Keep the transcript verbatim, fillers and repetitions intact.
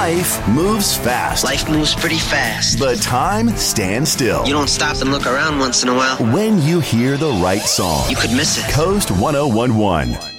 Life moves fast. Life moves pretty fast. But time stands still. You don't stop and look around once in a while. When you hear the right song. You could miss it. Coast one oh one one.